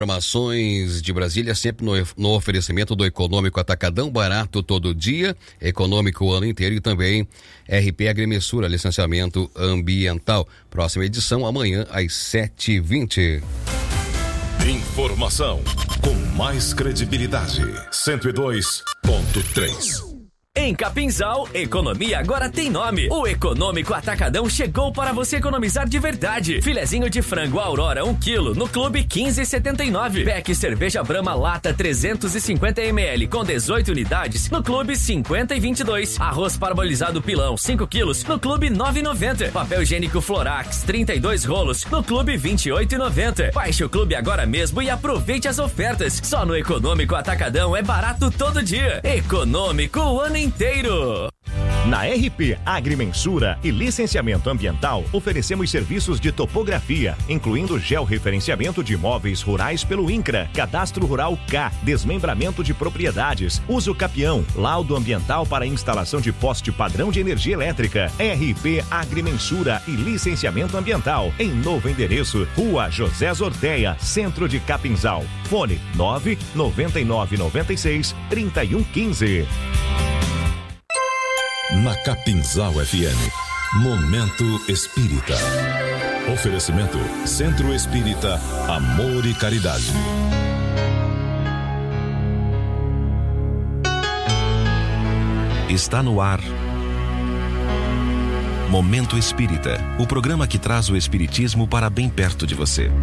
Informações de Brasília sempre no oferecimento do Econômico Atacadão, barato todo dia, econômico o ano inteiro, e também RP Agrimensura, licenciamento ambiental. Próxima edição amanhã às 7h20. Informação com mais credibilidade. 102.3. Em Capinzal, economia agora tem nome. O Econômico Atacadão chegou para você economizar de verdade. Filezinho de frango Aurora 1 kg no Clube 15,79. Pack cerveja Brahma lata 350 ml com 18 unidades no Clube 50,22. Arroz parbolizado pilão 5 kg no Clube 9,90. Papel higiênico Florax 32 rolos no Clube 28,90. Baixe o Clube agora mesmo e aproveite as ofertas. Só no Econômico Atacadão é barato todo dia. Econômico o ano inteiro. Na RP Agrimensura e Licenciamento Ambiental, oferecemos serviços de topografia, incluindo georreferenciamento de imóveis rurais pelo INCRA, Cadastro Rural K, desmembramento de propriedades, uso capião, laudo ambiental para instalação de poste padrão de energia elétrica. RP Agrimensura e Licenciamento Ambiental, em novo endereço, Rua José Zorteia, Centro de Capinzal. Fone 99996-3115. Na Capinzal FM, Momento Espírita. Oferecimento Centro Espírita Amor e Caridade. Está no ar Momento Espírita, o programa que traz o espiritismo para bem perto de você.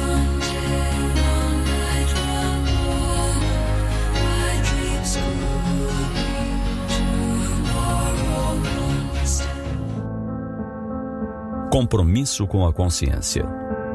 Compromisso com a consciência.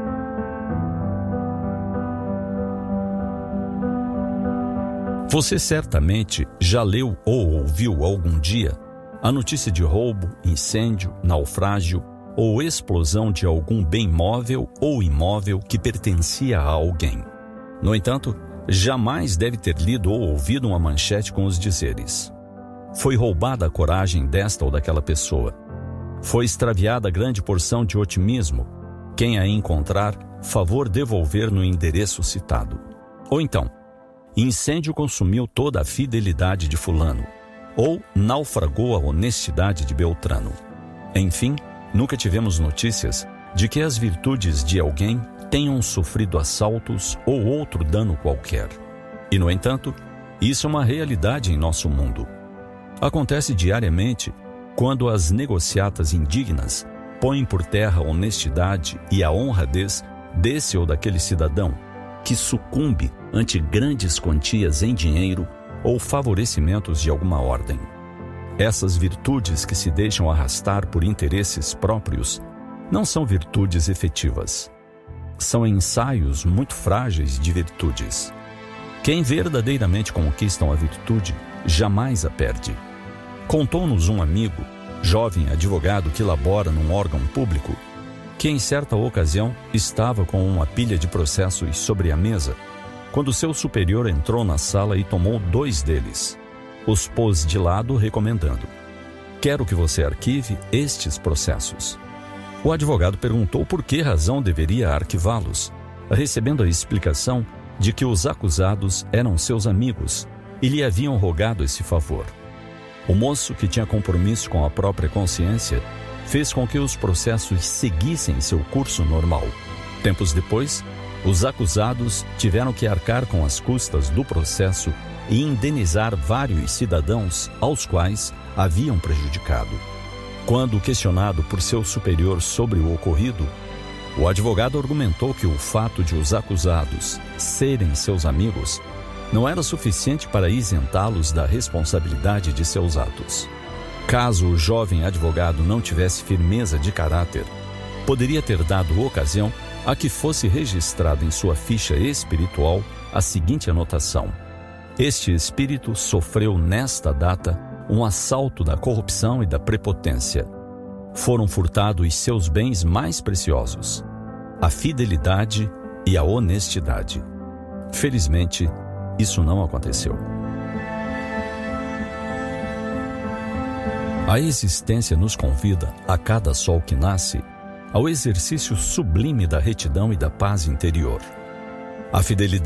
Você certamente já leu ou ouviu algum dia a notícia de roubo, incêndio, naufrágio ou explosão de algum bem móvel ou imóvel que pertencia a alguém. No entanto, jamais deve ter lido ou ouvido uma manchete com os dizeres: foi roubada a coragem desta ou daquela pessoa. Foi extraviada grande porção de otimismo. Quem a encontrar, favor devolver no endereço citado. Ou então, incêndio consumiu toda a fidelidade de fulano. Ou naufragou a honestidade de Beltrano. Enfim, nunca tivemos notícias de que as virtudes de alguém tenham sofrido assaltos ou outro dano qualquer. E, no entanto, isso é uma realidade em nosso mundo. Acontece diariamente quando as negociatas indignas põem por terra a honestidade e a honradez desse ou daquele cidadão que sucumbe ante grandes quantias em dinheiro ou favorecimentos de alguma ordem. Essas virtudes que se deixam arrastar por interesses próprios não são virtudes efetivas. São ensaios muito frágeis de virtudes. Quem verdadeiramente conquistam a virtude jamais a perde. Contou-nos um amigo, jovem advogado que labora num órgão público, que em certa ocasião estava com uma pilha de processos sobre a mesa, quando seu superior entrou na sala e tomou 2 deles. Os pôs de lado recomendando: quero que você arquive estes processos. O advogado perguntou por que razão deveria arquivá-los, recebendo a explicação de que os acusados eram seus amigos e lhe haviam rogado esse favor. O moço, que tinha compromisso com a própria consciência, fez com que os processos seguissem seu curso normal. Tempos depois, os acusados tiveram que arcar com as custas do processo e indenizar vários cidadãos aos quais haviam prejudicado. Quando questionado por seu superior sobre o ocorrido, o advogado argumentou que o fato de os acusados serem seus amigos não era suficiente para isentá-los da responsabilidade de seus atos. Caso o jovem advogado não tivesse firmeza de caráter, poderia ter dado ocasião a que fosse registrada em sua ficha espiritual a seguinte anotação: este espírito sofreu nesta data um assalto da corrupção e da prepotência. Foram furtados seus bens mais preciosos, a fidelidade e a honestidade. Felizmente, isso não aconteceu. A existência nos convida, a cada sol que nasce, ao exercício sublime da retidão e da paz interior. A fidelidade